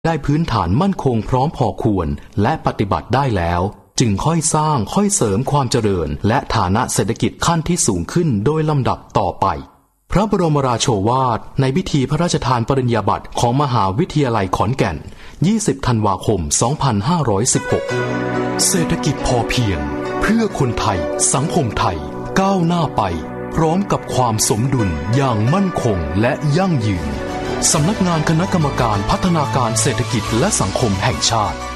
ได้พื้นฐานมั่นคงพร้อมพอควรและปฏิบัติได้แล้วจึงค่อยสร้างค่อยเสริมความเจริญและฐานะเศรษฐกิจขั้นที่สูงขึ้นโดยลำดับต่อไปพระบรมราโชวาทในพิธีพระราชทานปริญญาบัตรของมหาวิทยาลัยขอนแก่น20 ธันวาคม 2516เศรษฐกิจพอเพียงเพื่อคนไทยสังคมไทยก้าวหน้าไปพร้อมกับความสมดุลอย่างมั่นคงและยั่งยืนสำนักงานคณะกรรมการพัฒนาการเศรษฐกิจและสังคมแห่งชาติ